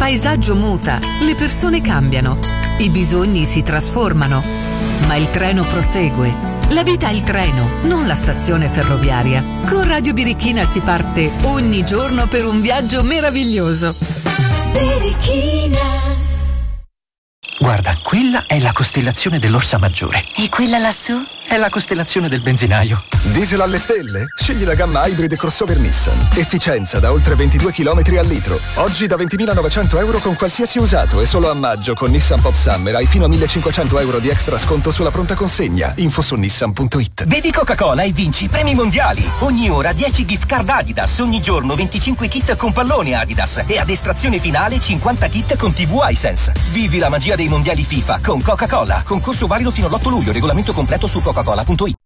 paesaggio muta, le persone cambiano, i bisogni si trasformano, ma il treno prosegue. La vita è il treno, non la stazione ferroviaria. Con Radio Birichina si parte ogni giorno per un viaggio meraviglioso. Birichina. Guarda, quella è la costellazione dell'Orsa Maggiore. E quella lassù? È la costellazione del benzinaio. Diesel alle stelle? Scegli la gamma Hybrid crossover Nissan. Efficienza da oltre 22 km al litro. Oggi da 20.900 euro con qualsiasi usato e solo a maggio con Nissan Pop Summer hai fino a 1.500 euro di extra sconto sulla pronta consegna. Info su nissan.it. Bevi Coca-Cola e vinci premi mondiali. Ogni ora 10 gift card Adidas. Ogni giorno 25 kit con pallone Adidas. E ad estrazione finale 50 kit con TV iSense. Vivi la magia dei mondiali FIFA con Coca-Cola. Concorso valido fino all'8 luglio. Regolamento completo su coca-cola.it.